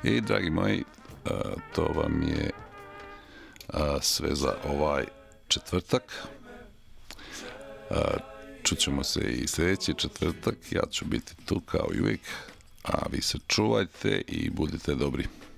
I, dragi moji, to vam je sve za ovaj četvrtak. Čućemo se i sljedeći četvrtak. Ja ću biti tu kao i uvijek, a vi se čuvajte i budite dobri.